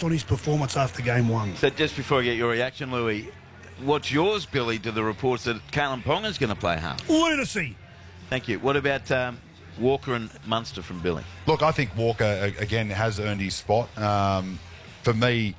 based on his performance after game one. So just before I get your reaction, Louis, what's yours, Billy, to the reports that Kalen Ponga's going to play half? Lunacy. Thank you. What about Walker and Munster from Billy? Look, I think Walker, again, has earned his spot. For me,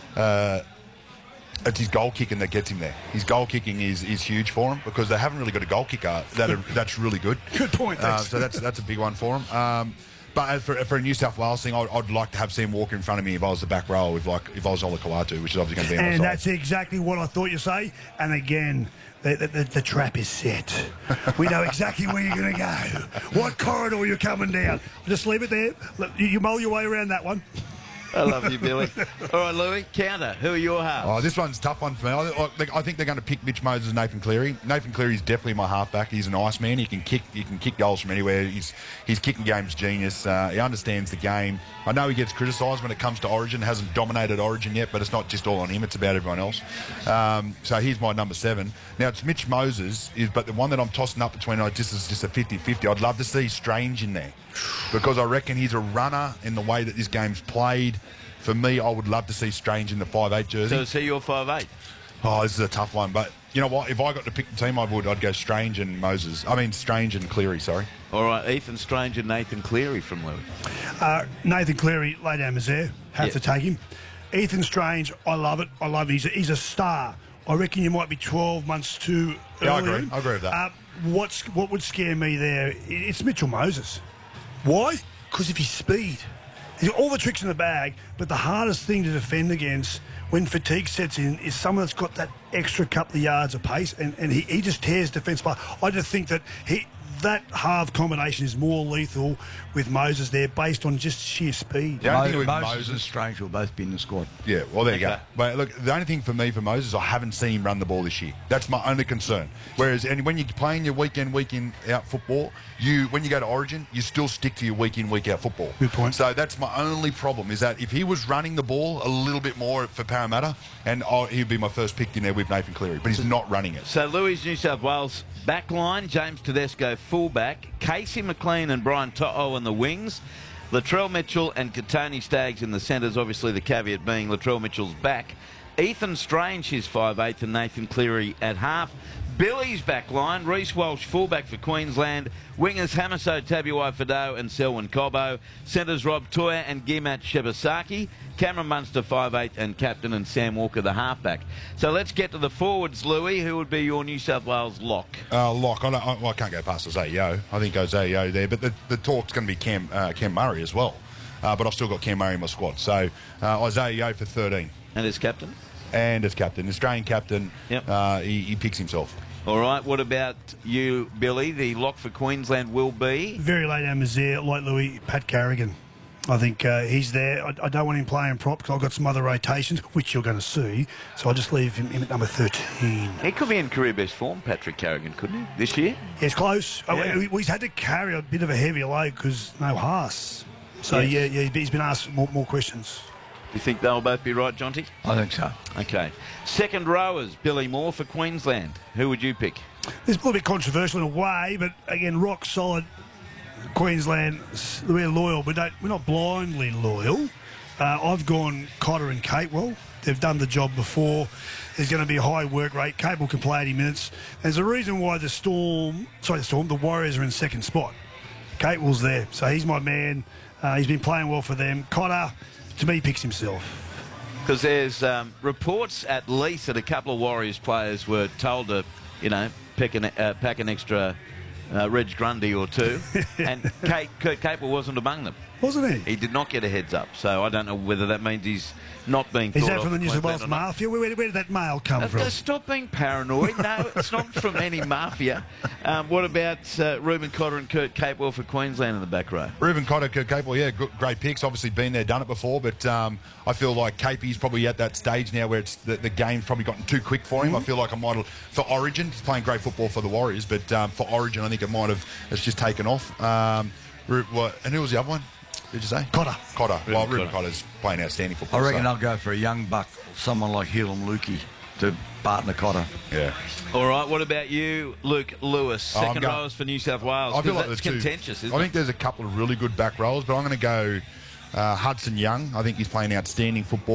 it's his goal kicking that gets him there. His goal kicking is huge for him because they haven't really got a goal kicker that's really good. Good point, thanks. So that's a big one for him. But for a New South Wales thing, I'd like to have seen Walker in front of me if I was the back row, if I was Ola Kawatu, which is obviously going to be on my And side. that's exactly what I thought you'd say. And again, the trap is set. We know exactly where you're going to go. What corridor you're coming down. Just leave it there. You mull your way around that one. I love you, Billy. All right, Louis, counter. Who are your halves? Oh, this one's a tough one for me. I think they're going to pick Mitch Moses and Nathan Cleary. Nathan Cleary's definitely my halfback. He's an ice man. He can kick goals from anywhere. His kicking game's genius. He understands the game. I know he gets criticised when it comes to Origin. Hasn't dominated Origin yet, but it's not just all on him. It's about everyone else. So he's my number 7. Now, it's Mitch Moses, but the one that I'm tossing up between is just a 50-50. I'd love to see Strange in there because I reckon he's a runner in the way that this game's played. For me, I would love to see Strange in the 5'8 jersey. So is he your 5'8? Oh, this is a tough one. But you know what? If I got to pick the team, I'd go Strange and Strange and Cleary, sorry. All right, Ethan Strange and Nathan Cleary from Louis. Nathan Cleary, lay down Mazaire. Have to take him. Ethan Strange, I love it. I love it. He's a star. I reckon you might be 12 months too early. Yeah, I agree with that. What would scare me there, it's Mitchell Moses. Why? Because of his speed. He's got all the tricks in the bag, but the hardest thing to defend against when fatigue sets in is someone that's got that extra couple of yards of pace, and he just tears defence apart. I just think that that half combination is more lethal with Moses there based on just sheer speed. The only thing with Moses and Strange will both be in the squad. Yeah, well, there you go. But look, the only thing for me for Moses, I haven't seen him run the ball this year. That's my only concern. Whereas, and when you're playing your week in out football, when you go to Origin, you still stick to your week in, week out football. Good point. So that's my only problem, is that if he was running the ball a little bit more for Parramatta, and he'd be my first pick in there with Nathan Cleary, but he's not running it. So Louis, New South Wales back line, James Tedesco fullback, Casey McLean and Brian To'o in the wings, Latrell Mitchell and Katoni Staggs in the centres, obviously the caveat being Latrell Mitchell's back. Ethan Strange, his 5'8", and Nathan Cleary at half. Billy's back line, Reece Walsh fullback for Queensland, wingers Hamiso Tabuai-Fidow and Selwyn Cobbo, centres Rob Toya and Gimat Shibasaki, Cameron Munster 5'8", and captain, and Sam Walker the halfback. So let's get to the forwards, Louis. Who would be your New South Wales lock? Lock. I can't go past Isaiah. I think Isaiah there, but the talk's going to be Cam Murray as well. But I've still got Cam Murray in my squad. So Isaiah for 13. And his captain? And as captain, Australian captain, yep. He picks himself. All right, what about you, Billy? The lock for Queensland will be? Very late down Mazaire, like Louis, Pat Carrigan. I think he's there. I don't want him playing prop because I've got some other rotations, which you're going to see. So I'll just leave him at number 13. He could be in career best form, Patrick Carrigan, couldn't he, this year? Yeah, it's close. Yeah. He's had to carry a bit of a heavy load because no Haas. So, yeah, he's been asked more questions. You think they'll both be right, Jonty? I think so. Okay. Second rowers, Billy Moore for Queensland. Who would you pick? It's a little bit controversial in a way, but again, rock solid. Queensland, we're loyal, but we're not blindly loyal. I've gone Cotter and Capewell. They've done the job before. There's going to be a high work rate. Capewell can play 80 minutes. There's a reason why the Warriors are in second spot. Capewell's there, so he's my man. He's been playing well for them. Cotter, to me, picks himself. Because there's reports at least that a couple of Warriors players were told to, pack an extra Reg Grundy or two, and Kurt Capewell wasn't among them. Wasn't he? He did not get a heads up, so I don't know whether that means he's not being thought of. Is that from the New South Wales Mafia? Where did that mail come from? Stop being paranoid. No, it's not from any mafia. What about Reuben Cotter and Kurt Capewell for Queensland in the back row? Reuben Cotter, Kurt Capewell, yeah, great picks. Obviously been there, done it before, but I feel like Capey's probably at that stage now where it's the game's probably gotten too quick for him. I feel like for Origin, he's playing great football for the Warriors, but for Origin, I think it's just taken off. And who was the other one? Did you say? Cotter. Well, Reuben Cotter's playing outstanding football. I reckon I'll go for a young buck, someone like Helam Lukey, to partner Cotter. Yeah. All right, what about you, Luke Lewis? Second rowers for New South Wales. I feel like it's contentious, isn't it? I think there's a couple of really good back rows, but I'm going to go Hudson Young. I think he's playing outstanding football.